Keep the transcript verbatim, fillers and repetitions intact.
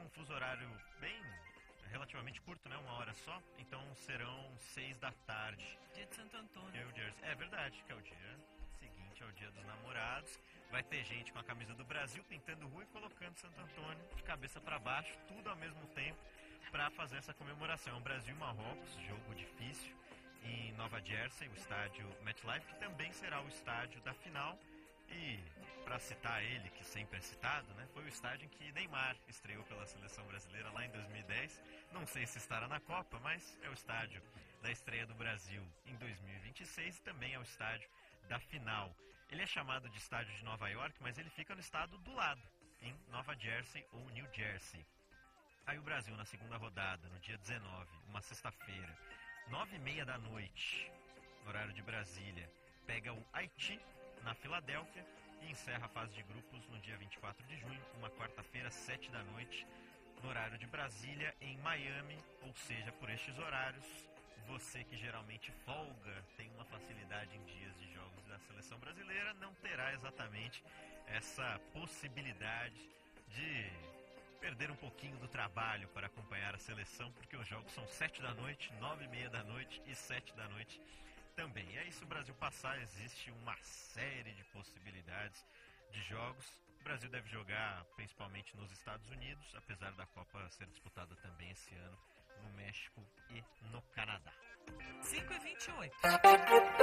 um fuso horário bem relativamente curto, né? Uma hora só. Então serão seis da tarde. Dia de Santo Antônio. New Jersey. É verdade, que é o dia seguinte ao dia dos namorados. Vai ter gente com a camisa do Brasil pintando rua e colocando Santo Antônio de cabeça para baixo, tudo ao mesmo tempo, para fazer essa comemoração. É um Brasil e Marrocos, jogo difícil, em Nova Jersey, o estádio MetLife, que também será o estádio da final. E, para citar ele, que sempre é citado, né, foi o estádio em que Neymar estreou pela seleção brasileira lá em dois mil e dez. Não sei se estará na Copa, mas é o estádio da estreia do Brasil em dois mil e vinte e seis e também é o estádio da final. Ele é chamado de estádio de Nova York, mas ele fica no estado do lado, em Nova Jersey ou New Jersey. Aí o Brasil, na segunda rodada, no dia dezenove, uma sexta-feira, nove e meia da noite, no horário de Brasília, pega o Haiti na Filadélfia e encerra a fase de grupos no dia vinte e quatro de junho, uma quarta-feira, sete da noite, no horário de Brasília, em Miami. Ou seja, por estes horários, você que geralmente folga, tem uma facilidade em dias de jogos da seleção brasileira, não terá exatamente essa possibilidade de perder um pouquinho do trabalho para acompanhar a seleção, porque os jogos são sete da noite, nove e meia da noite e sete da noite também. E aí, se o Brasil passar, existe uma série de possibilidades de jogos. O Brasil deve jogar principalmente nos Estados Unidos, apesar da Copa ser disputada também esse ano no México e no Canadá. cinco e vinte e oito.